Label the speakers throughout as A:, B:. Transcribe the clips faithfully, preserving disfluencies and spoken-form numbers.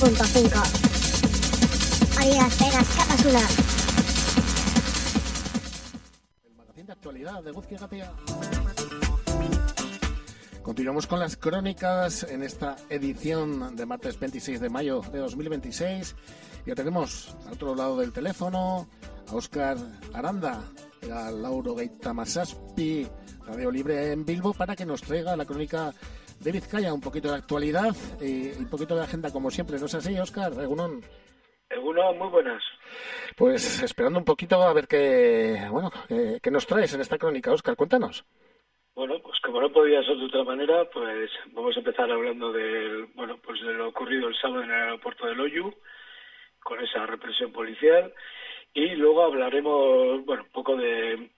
A: Punto cinco. Adidas, penas, Capasuna.
B: El magazín de actualidad de Guzki Gatia. Continuamos con las crónicas en esta edición de martes veintiséis de mayo de dos mil veintiséis. Ya tenemos al otro lado del teléfono a Óscar Aranda, a Lauro Gaitamasaspi, Radio Libre en Bilbo, para que nos traiga la crónica de Vizcaya, un poquito de actualidad y un poquito de agenda, como siempre. ¿No es así, Óscar? Egunon.
C: Egunon, muy buenas.
B: Pues esperando un poquito a ver qué, bueno, qué, qué nos traes en esta crónica, Óscar. Cuéntanos.
C: Bueno, pues como no podía ser de otra manera, pues vamos a empezar hablando del, bueno, pues de lo ocurrido el sábado en el aeropuerto de Loiu, con esa represión policial, y luego hablaremos, bueno, un poco de,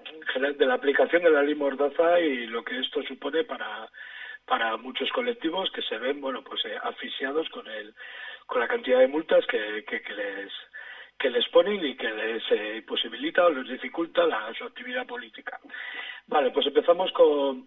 C: de la aplicación de la ley Mordaza y lo que esto supone para para muchos colectivos que se ven, bueno, pues eh, asfixiados con el con la cantidad de multas que, que, que les que les ponen y que les eh, imposibilita o les dificulta la, su actividad política. Vale, pues empezamos con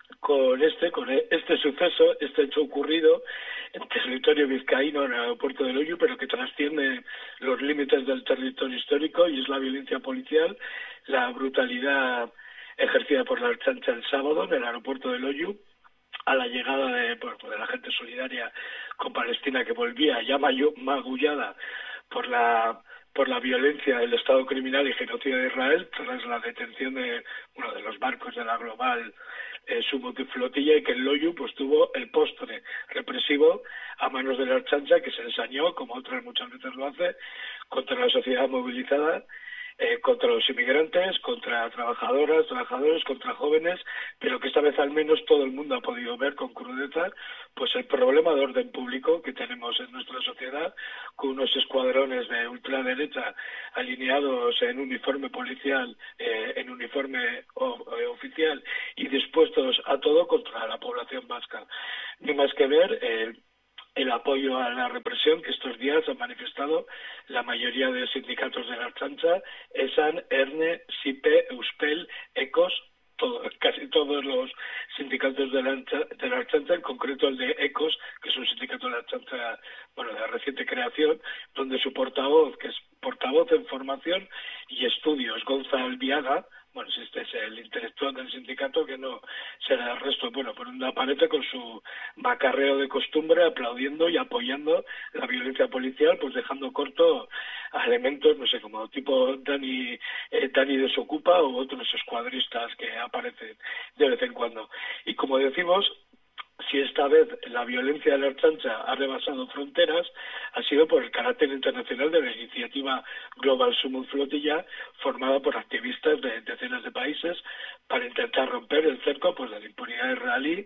C: con este con este suceso, este hecho ocurrido en territorio vizcaíno, en el aeropuerto de Loiu, pero que trasciende los límites del territorio histórico, y es la violencia policial, la brutalidad ejercida por la Ertzaintza el sábado en el aeropuerto de Loiu, a la llegada de, pues, de la gente solidaria con Palestina, que volvía ya magullada por la por la violencia del Estado criminal y genocidio de Israel tras la detención de uno de los barcos de la global eh, subflotilla, y que en Loiu pues tuvo el postre represivo a manos de la Ertzaintza, que se ensañó, como otras muchas veces lo hace, contra la sociedad movilizada, Eh, contra los inmigrantes, contra trabajadoras, trabajadores, contra jóvenes, pero que esta vez al menos todo el mundo ha podido ver con crudeza pues el problema de orden público que tenemos en nuestra sociedad, con unos escuadrones de ultraderecha alineados en uniforme policial, eh, en uniforme o, eh, oficial, y dispuestos a todo contra la población vasca. Ni más que ver eh, el apoyo a la represión que estos días han manifestado la mayoría de sindicatos de la Ertzaintza, ESAN, ERNE, SIPE, EUSPEL, ECOS, todo, casi todos los sindicatos de la, de la Ertzaintza, en concreto el de ECOS, que es un sindicato de la Ertzaintza, bueno, de reciente creación, donde su portavoz, que es portavoz en formación y estudios, Gonzalo Viaga, bueno, si este es el intelectual del sindicato, que no será el resto, bueno, por donde aparece con su macarreo de costumbre, aplaudiendo y apoyando la violencia policial, pues dejando corto a elementos, no sé, como tipo Dani, eh, Dani Desocupa u otros escuadristas que aparecen de vez en cuando. Y como decimos, si esta vez la violencia de la Ertzaintza ha rebasado fronteras, ha sido por el carácter internacional de la iniciativa Global Summit Flotilla, formada por activistas de decenas de países para intentar romper el cerco pues de la impunidad israelí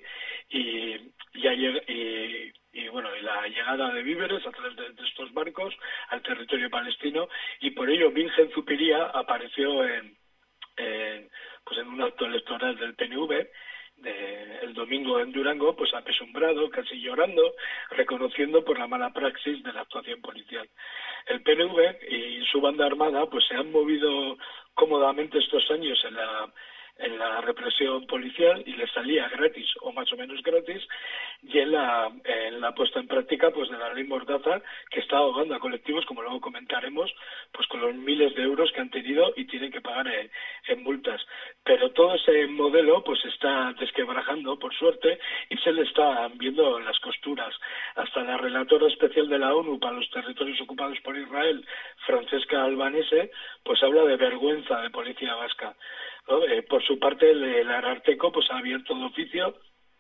C: y, y, y, y bueno y la llegada de víveres a través de, de estos barcos al territorio palestino. Y por ello Bingen Zupiria apareció en, en pues en un acto electoral del P N V De, el domingo en Durango, pues apesumbrado, casi llorando, reconociendo por la mala praxis de la actuación policial. El P N V y su banda armada pues se han movido cómodamente estos años en la en la represión policial, y les salía gratis o más o menos gratis, y en la, en la puesta en práctica pues de la ley Mordaza, que está ahogando a colectivos, como luego comentaremos, pues con los miles de euros que han tenido y tienen que pagar en, en multas. Pero todo ese modelo pues está desquebrajando, por suerte, y se le están viendo las costuras. Hasta la relatora especial de la ONU para los territorios ocupados por Israel, Francesca Albanese, pues habla de vergüenza de policía vasca, ¿no? Eh, por su parte, el, el Ararteko pues ha abierto de oficio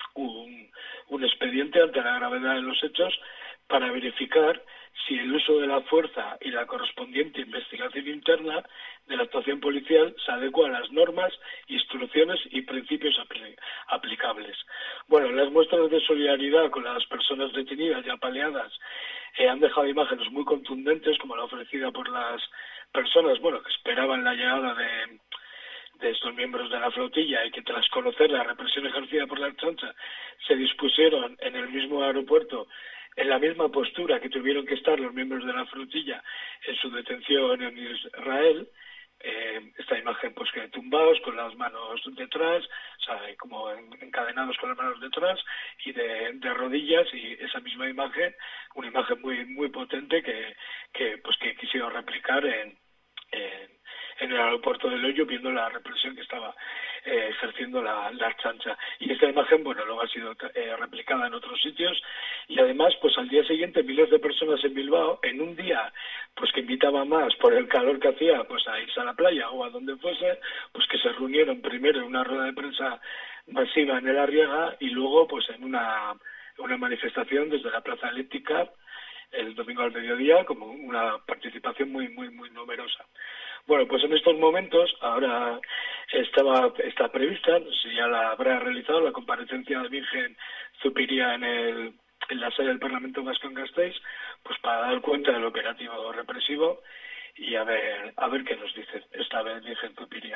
C: un, un expediente ante la gravedad de los hechos para verificar si el uso de la fuerza y la correspondiente investigación interna de la actuación policial se adecua a las normas, instrucciones y principios apl- aplicables. Bueno, las muestras de solidaridad con las personas detenidas y apaleadas eh, han dejado imágenes muy contundentes, como la ofrecida por las personas, bueno, que esperaban la llegada de de estos miembros de la flotilla, y que tras conocer la represión ejercida por la Ertzaintza se dispusieron en el mismo aeropuerto en la misma postura que tuvieron que estar los miembros de la flotilla en su detención en Israel, eh, esta imagen pues que tumbados con las manos detrás, o sea, como encadenados con las manos detrás y de, de rodillas, y esa misma imagen, una imagen muy muy potente que, que pues que quisieron replicar en, en, en el aeropuerto de Loyo, viendo la represión que estaba eh, ejerciendo la, la Ertzaintza. Y esta imagen, bueno, luego ha sido eh, replicada en otros sitios, y además, pues al día siguiente miles de personas en Bilbao, en un día pues que invitaba más por el calor que hacía pues a irse a la playa o a donde fuese, pues que se reunieron primero en una rueda de prensa masiva en el Arriaga y luego pues en una, una manifestación desde la Plaza Elíptica el domingo al mediodía, como una participación muy muy muy numerosa. Bueno, pues en estos momentos, ahora estaba está prevista, no sé si ya la habrá realizado, la comparecencia de Virgen Zupiria en el en la sede del Parlamento Vasco en Gasteiz, pues para dar cuenta del operativo represivo y a ver a ver qué nos dice esta vez Virgen Zupiria.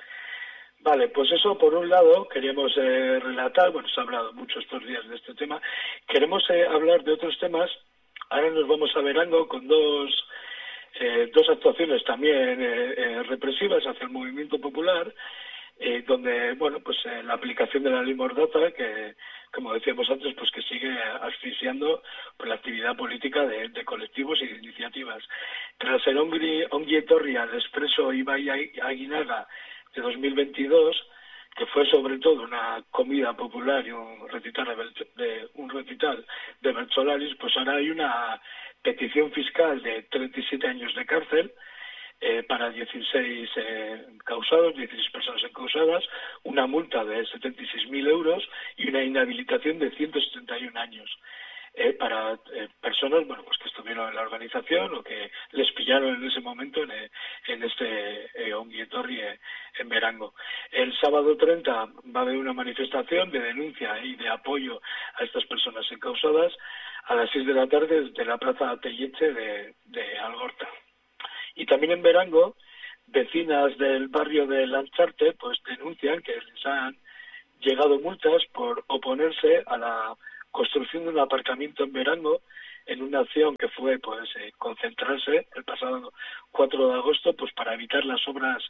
C: Vale, pues eso por un lado queríamos eh, relatar, bueno, se ha hablado mucho estos días de este tema, queremos eh, hablar de otros temas. Ahora nos vamos a Verango con dos eh, dos actuaciones también eh, eh, represivas hacia el movimiento popular, eh, donde, bueno, pues eh, la aplicación de la ley Mordaza, que, como decíamos antes, pues que sigue asfixiando pues, la actividad política de, de colectivos y de iniciativas. Tras el Ongi, Ongi Etorri al Expreso Ibai Aguinaga de dos mil veintidós, que fue sobre todo una comida popular y un recital de, de un recital de Bertsolaris, pues ahora hay una petición fiscal de treinta y siete años de cárcel eh, para dieciséis eh, causados, dieciséis personas encausadas, una multa de setenta y seis mil euros y una inhabilitación de ciento setenta y un años. Eh, para eh, personas bueno pues que estuvieron en la organización o que les pillaron en ese momento en, en este eh, Ongi Etorri eh, en Verango. El sábado treinta va a haber una manifestación de denuncia y de apoyo a estas personas encausadas a las seis de la tarde desde la Plaza Telleche de, de Algorta. Y también en Verango, vecinas del barrio de Lancharte pues denuncian que les han llegado multas por oponerse a la construcción de un aparcamiento en Verango en una acción que fue pues eh, concentrarse el pasado cuatro de agosto pues para evitar las obras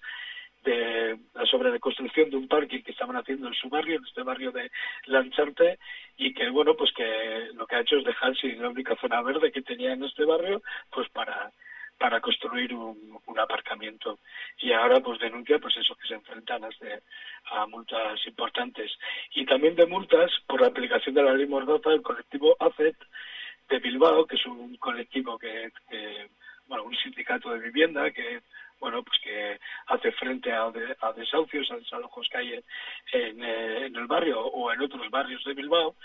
C: de las obras de construcción de un parque que estaban haciendo en su barrio, en este barrio de Lancharte, y que bueno pues que lo que ha hecho es dejar sin la única zona verde que tenía en este barrio pues para para construir un, un aparcamiento. Y ahora pues denuncia pues eso, que se enfrentan a, este, a multas importantes. Y también de multas por la aplicación de la ley Mordaza del colectivo A C E T de Bilbao, que es un colectivo que, que bueno, un sindicato de vivienda que bueno pues que hace frente a, de, a desahucios, a desalojos que hay en, en, en el barrio o en otros barrios de Bilbao.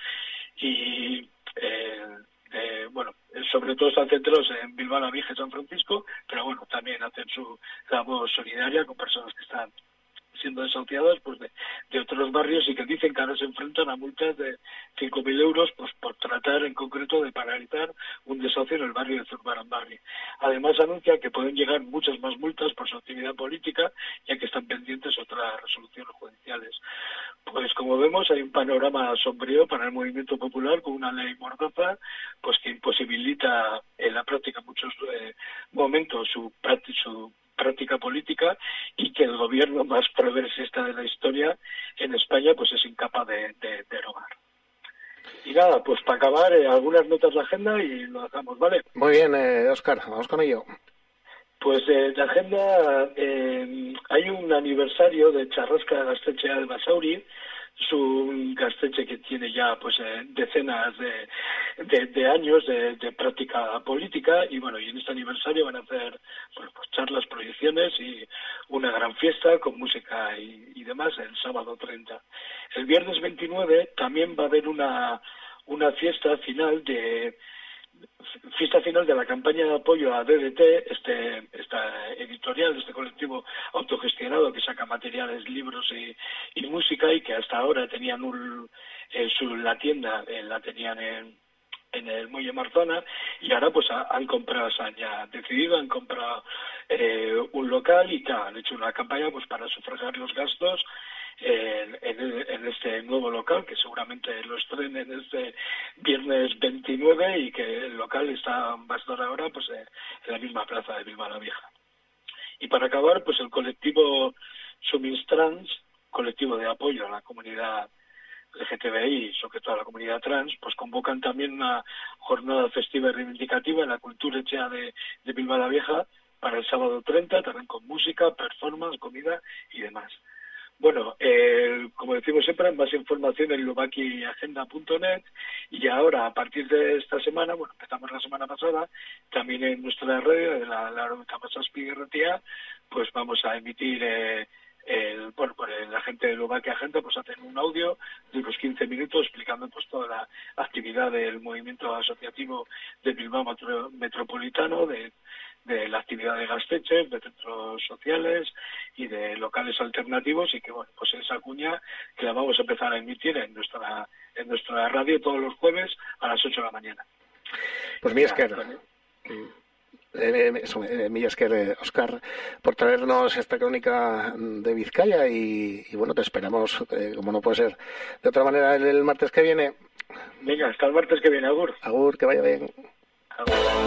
C: Y eh, Eh, bueno, sobre todo están centrados en Bilbao, La Virgen, San Francisco, pero bueno, también hacen su labor solidaria con personas que están siendo desahuciadas pues de, de otros barrios y que dicen que ahora se enfrentan a multas de cinco mil euros pues por tratar en concreto de paralizar un desahucio en el barrio de Zurbaranbarri. Además anuncia que pueden llegar muchas más multas por su actividad política, ya que están pendientes otras resoluciones judiciales. Pues como vemos hay un panorama sombrío para el movimiento popular con una ley Mordaza pues que imposibilita en la práctica en muchos eh, momentos su, su práctica política y que el gobierno más progresista de la historia en España pues es incapaz de, de, de derogar. Y nada, pues para acabar eh, algunas notas de agenda y lo dejamos, ¿vale?
B: Muy bien, eh, Óscar, vamos con ello.
C: Pues eh, de agenda eh, hay un aniversario de Charrasca Gaztetxea de Basauri. Es un gasteche que tiene ya pues eh, decenas de, de, de años de, de práctica política y bueno, y en este aniversario van a hacer pues, pues charlas, proyecciones y una gran fiesta con música y, y demás el sábado treinta. El viernes veintinueve también va a haber una, una fiesta final de fiesta final de la campaña de apoyo a D D T, este esta editorial, este colectivo autogestionado que saca materiales, libros y, y música y que hasta ahora tenían un, eh, su, la tienda eh, la tenían en, en el Muelle Marzana y ahora pues ha, han comprado, se han ya decidido, han comprado eh, un local y claro, han hecho una campaña pues para sufragar los gastos En, en, en este nuevo local que seguramente lo estrenen este viernes veintinueve y que el local está va a estar ahora pues en la misma plaza de Bilbao la Vieja. Y para acabar, pues el colectivo Suminstrans, colectivo de apoyo a la comunidad L G T B I y sobre todo a la comunidad trans, pues convocan también una jornada festiva y reivindicativa en la cultura hecha de, de Bilbao la Vieja para el sábado treinta, también con música, performance, comida y demás. Bueno, eh, como decimos siempre, más información en lubakiagenda punto net, y ahora, a partir de esta semana, bueno, empezamos la semana pasada, también en nuestra radio, de la Laurogeita Hamazazpi Irratia, pues vamos a emitir, eh, el, bueno, pues la gente de Lubaki Agenda pues hacen un audio de unos quince minutos explicando pues toda la actividad del movimiento asociativo de Bilbao metro, Metropolitano, de de la actividad de Gaztetxe, de centros sociales y de locales alternativos, y que bueno, pues esa cuña que la vamos a empezar a emitir en nuestra en nuestra radio todos los jueves a las ocho de la mañana.
B: Pues mi esker, eh, eso, eh, mi esker, eh, Óscar, por traernos esta crónica de Vizcaya, y, y bueno, te esperamos, eh, como no puede ser de otra manera, el, el martes que viene.
C: Venga, hasta el martes que viene, agur.
B: Agur, que vaya bien.
C: Agur.